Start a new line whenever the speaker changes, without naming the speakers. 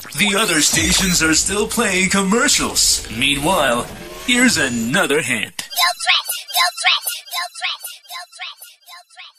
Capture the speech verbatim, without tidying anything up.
The other stations are still playing commercials. Meanwhile, here's another hint.
No threat! No threat! No threat! No threat! No threat!